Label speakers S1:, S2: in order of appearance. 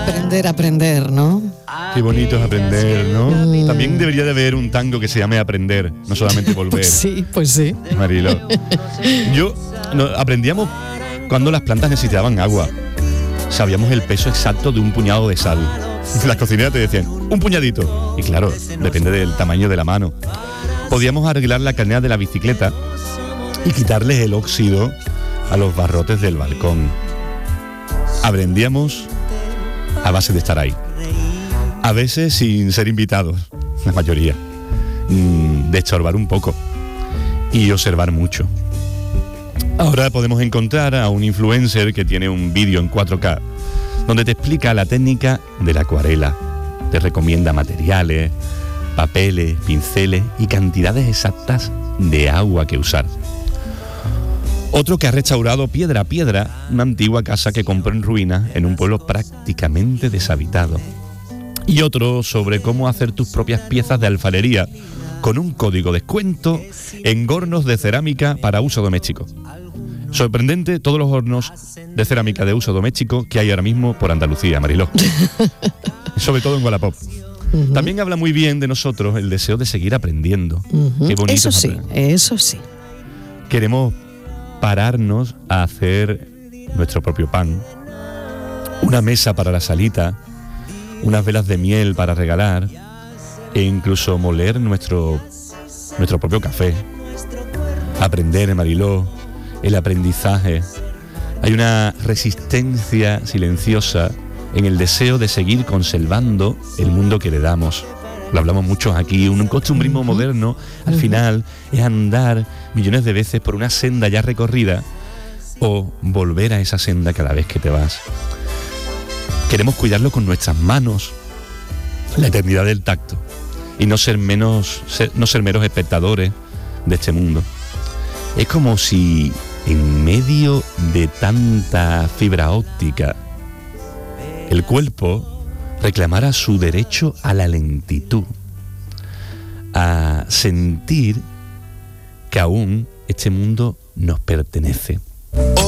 S1: Aprender, ¿no?
S2: Qué bonito es aprender, ¿no? También debería de haber un tango que se llame Aprender, no solamente Volver.
S1: Pues sí.
S2: Marilo. Aprendíamos cuando las plantas necesitaban agua. Sabíamos el peso exacto de un puñado de sal. Las cocineras te decían, un puñadito. Y claro, depende del tamaño de la mano. Podíamos arreglar la cadena de la bicicleta y quitarles el óxido a los barrotes del balcón. Aprendíamos a base de estar ahí. A veces sin ser invitados, la mayoría. De estorbar un poco y observar mucho. Ahora podemos encontrar a un influencer que tiene un vídeo en 4K donde te explica la técnica de la acuarela. Te recomienda materiales, papeles, pinceles y cantidades exactas de agua que usar. Otro que ha restaurado piedra a piedra una antigua casa que compró en ruinas en un pueblo prácticamente deshabitado. Y otro sobre cómo hacer tus propias piezas de alfarería con un código descuento en hornos de cerámica para uso doméstico. Sorprendente todos los hornos de cerámica de uso doméstico que hay ahora mismo por Andalucía, Mariló. Sobre todo en Wallapop. También habla muy bien de nosotros el deseo de seguir aprendiendo. Qué bonito.
S1: Eso sí, eso sí.
S2: Queremos pararnos a hacer nuestro propio pan, una mesa para la salita, unas velas de miel para regalar e incluso moler nuestro propio café. Aprender, Mariló, el aprendizaje. Hay una resistencia silenciosa en el deseo de seguir conservando el mundo que le damos. Lo hablamos mucho aquí, un costumbrismo moderno, al final, es andar millones de veces por una senda ya recorrida o volver a esa senda cada vez que te vas. Queremos cuidarlo con nuestras manos, la eternidad del tacto, y no ser meros espectadores de este mundo. Es como si en medio de tanta fibra óptica, el cuerpo reclamara su derecho a la lentitud, a sentir que aún este mundo nos pertenece.